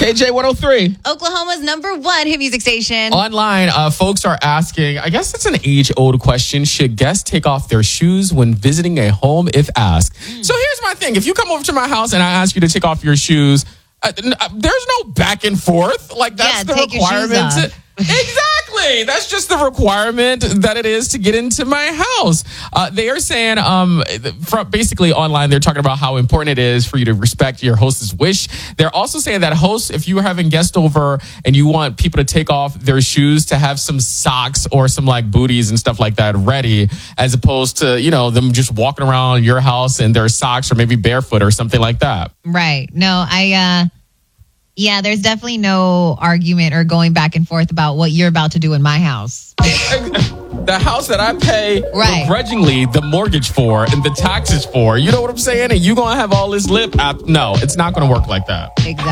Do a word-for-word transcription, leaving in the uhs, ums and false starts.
K J one oh three. Oklahoma's number one hit music station. Online, uh, folks are asking, I guess it's an age-old question. Should guests take off their shoes when visiting a home if asked? Mm. So here's my thing. If you come over to my house and I ask you to take off your shoes, uh, uh, there's no back and forth. Like, that's yeah, the take requirement. Your shoes off. Exactly. That's just the requirement that it is to get into my house. Uh, they are saying, um, from basically online, they're talking about how important it is for you to respect your host's wish. They're also saying that hosts, if you are having guests over and you want people to take off their shoes, to have some socks or some like booties and stuff like that ready, as opposed to, you know, them just walking around your house in their socks or maybe barefoot or something like that. Right. No, I, uh, yeah, there's definitely no argument or going back and forth about what you're about to do in my house. The house that I pay right. begrudgingly the mortgage for and the taxes for. You know what I'm saying? And you going to have all this lip? Uh, no, it's not going to work like that. Exactly.